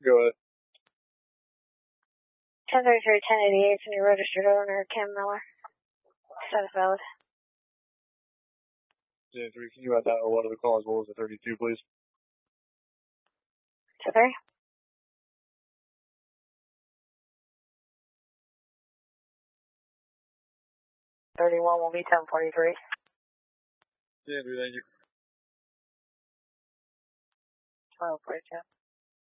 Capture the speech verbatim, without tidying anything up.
Go ahead. ten thirty-three, ten eighty-eight from your registered owner, Kim Miller. Status valid. ten three, can you add that one of the call as well as the thirty-two, please? ten three. thirty-one will be ten forty-three. ten three, thank you. twelve forty-two.